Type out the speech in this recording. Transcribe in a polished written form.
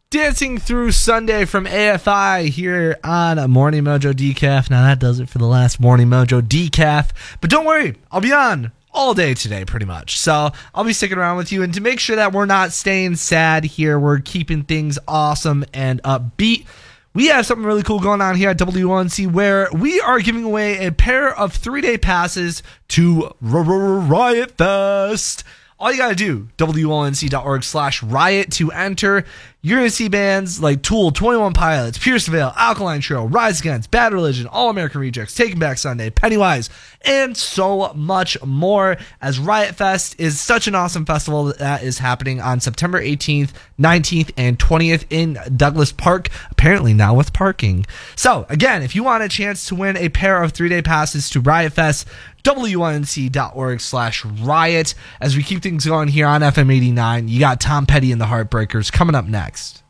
Dancing through Sunday from AFI here on Morning Mojo Decaf. Now that does it for the last Morning Mojo Decaf. But don't worry, I'll be on all day today pretty much. So I'll be sticking around with you. And to make sure that we're not staying sad here, we're keeping things awesome and upbeat, we have something really cool going on here at W1C where we are giving away a pair of 3-day passes to Riot Fest. All you got to do, WLNC.org/riot to enter. You're going to see bands like Tool, 21 Pilots, Pierce the Veil, Alkaline Trio, Rise Against, Bad Religion, All American Rejects, Taking Back Sunday, Pennywise, and so much more, as Riot Fest is such an awesome festival that is happening on September 18th, 19th, and 20th in Douglas Park, apparently now with parking. So, again, if you want a chance to win a pair of 3-day passes to Riot Fest, WNC.org/riot. As we keep things going here on FM 89, you got Tom Petty and the Heartbreakers coming up next.